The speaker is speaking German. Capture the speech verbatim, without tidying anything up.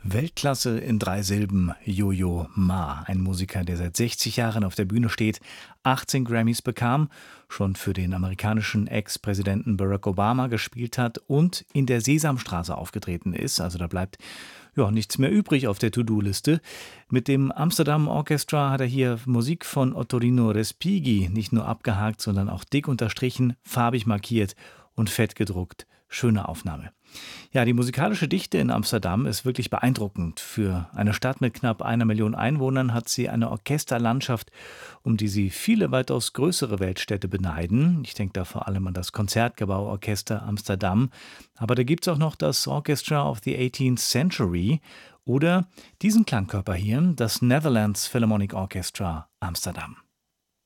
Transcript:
Weltklasse in drei Silben, Yo-Yo Ma, ein Musiker, der seit sechzig Jahren auf der Bühne steht, achtzehn Grammys bekam, schon für den amerikanischen Ex-Präsidenten Barack Obama gespielt hat und in der Sesamstraße aufgetreten ist. Also da bleibt ja nichts mehr übrig auf der To-Do-Liste. Mit dem Amsterdam Orchestra hat er hier Musik von Ottorino Respighi nicht nur abgehakt, sondern auch dick unterstrichen, farbig markiert und fett gedruckt. Schöne Aufnahme. Ja, die musikalische Dichte in Amsterdam ist wirklich beeindruckend. Für eine Stadt mit knapp einer Million Einwohnern hat sie eine Orchesterlandschaft, um die sie viele weitaus größere Weltstädte beneiden. Ich denke da vor allem an das Konzertgebauorchester Amsterdam. Aber da gibt es auch noch das Orchestra of the eighteenth Century oder diesen Klangkörper hier, das Netherlands Philharmonic Orchestra Amsterdam.